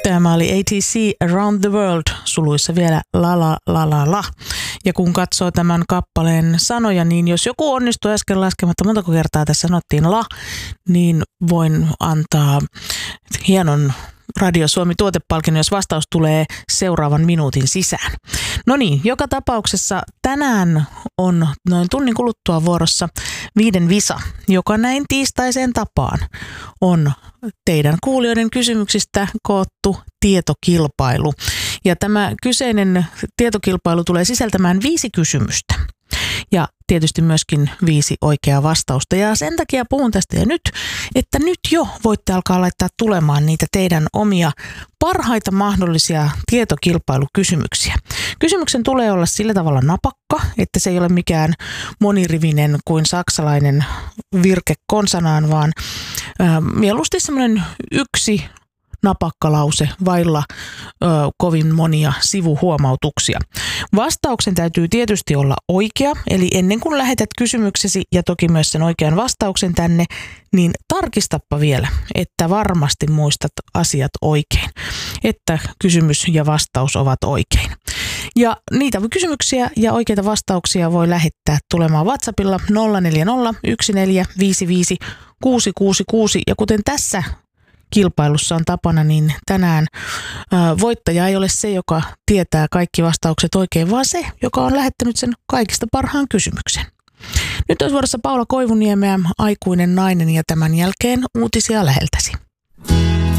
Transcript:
Tämä oli ATC Around the World, suluissa vielä la la la la la. Ja kun katsoo tämän kappaleen sanoja, niin jos joku onnistui äsken laskematta, montako kertaa tässä sanottiin la, niin voin antaa hienon Radio Suomi tuotepalkinnon, jos vastaus tulee seuraavan minuutin sisään. No niin, joka tapauksessa tänään on noin tunnin kuluttua vuorossa 5 visa, joka näin tiistaiseen tapaan on teidän kuulijoiden kysymyksistä koottu tietokilpailu. Ja tämä kyseinen tietokilpailu tulee sisältämään 5 kysymystä. Ja tietysti myöskin 5 oikeaa vastausta. Ja sen takia puhun tästä ja nyt, että nyt jo voitte alkaa laittaa tulemaan niitä teidän omia parhaita mahdollisia tietokilpailukysymyksiä. Kysymyksen tulee olla sillä tavalla napakka, että se ei ole mikään monirivinen kuin saksalainen virke konsanaan, vaan mieluusti semmoinen yksi napakkalause vailla kovin monia sivuhuomautuksia. Vastauksen täytyy tietysti olla oikea, eli ennen kuin lähetät kysymyksesi ja toki myös sen oikean vastauksen tänne, niin tarkistappa vielä, että varmasti muistat asiat oikein, että kysymys ja vastaus ovat oikein. Ja niitä kysymyksiä ja oikeita vastauksia voi lähettää tulemaan WhatsAppilla 0401455666 ja kuten tässä kilpailussa on tapana, niin tänään voittaja ei ole se, joka tietää kaikki vastaukset oikein, vaan se, joka on lähettänyt sen kaikista parhaan kysymyksen. Nyt olisi vuorossa Paula Koivuniemeä, Aikuinen nainen, ja tämän jälkeen uutisia läheltäsi.